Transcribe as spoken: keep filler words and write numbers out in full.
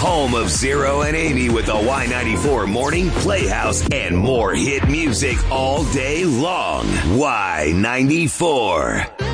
home of Zero and Amy with the Y ninety-four Morning Playhouse and more hit music all day long. Y ninety-four.